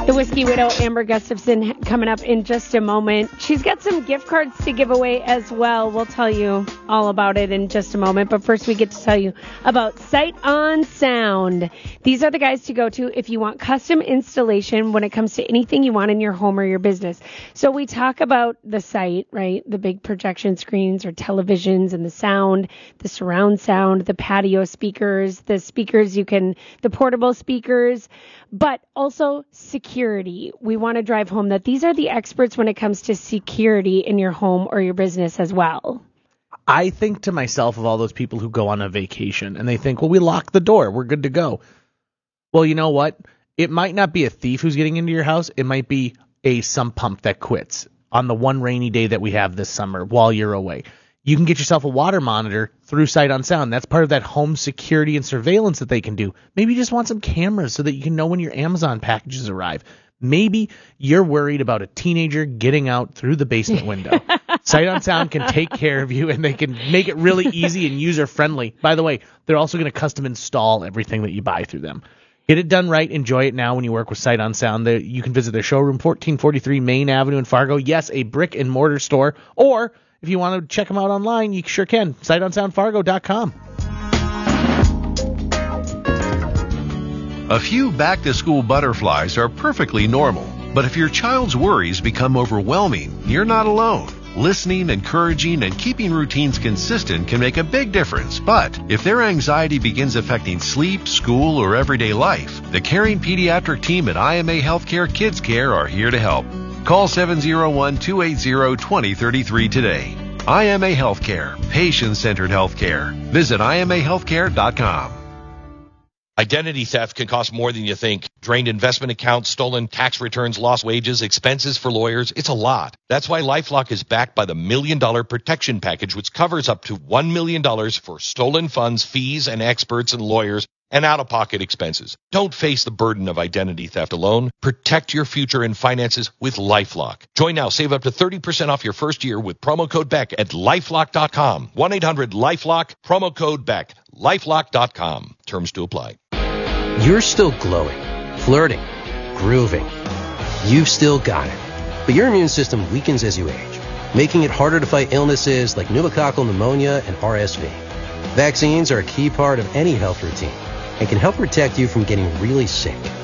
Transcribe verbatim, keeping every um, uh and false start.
The Whiskey Widow, Amber Gustafson, coming up in just a moment. She's got some gift cards to give away as well. We'll tell you all about it in just a moment. But first, we get to tell you about Sight on Sound. These are the guys to go to if you want custom installation when it comes to anything you want in your home or your business. So we talk about the Sight, right? The big projection screens or televisions and the sound, the surround sound, the patio speakers, the speakers you can, the portable speakers, but also security. We want to drive home that these are the experts when it comes to security in your home or your business as well. I think to myself of all those people who go on a vacation and they think, well, we locked the door, we're good to go. Well, you know what? It might not be a thief who's getting into your house. It might be a sump pump that quits on the one rainy day that we have this summer while you're away. You can get yourself a water monitor through Sight on Sound. That's part of that home security and surveillance that they can do. Maybe you just want some cameras so that you can know when your Amazon packages arrive. Maybe you're worried about a teenager getting out through the basement window. Sight on Sound can take care of you, and they can make it really easy and user-friendly. By the way, they're also going to custom install everything that you buy through them. Get it done right. Enjoy it now when you work with Sight on Sound. They, you can visit their showroom, fourteen forty-three Main Avenue in Fargo. Yes, a brick and mortar store. Or if you want to check them out online, you sure can. sight on sound fargo dot com. A few back-to-school butterflies are perfectly normal. But if your child's worries become overwhelming, you're not alone. Listening, encouraging, and keeping routines consistent can make a big difference. But if their anxiety begins affecting sleep, school, or everyday life, the caring pediatric team at I M A Healthcare Kids Care are here to help. Call seven oh one, two eight zero, two oh three three today. I M A Healthcare, patient-centered healthcare. Visit I M A healthcare dot com. Identity theft can cost more than you think. Drained investment accounts, stolen tax returns, lost wages, expenses for lawyers. It's a lot. That's why LifeLock is backed by the Million Dollar Protection Package, which covers up to one million dollars for stolen funds, fees, and experts and lawyers, and out-of-pocket expenses. Don't face the burden of identity theft alone. Protect your future and finances with LifeLock. Join now. Save up to thirty percent off your first year with promo code Beck at lifelock dot com. one eight hundred LifeLock, promo code Beck. lifelock dot com. Terms to apply. You're still glowing, flirting, grooving. You've still got it. But your immune system weakens as you age, making it harder to fight illnesses like pneumococcal pneumonia and R S V. Vaccines are a key part of any health routine and can help protect you from getting really sick.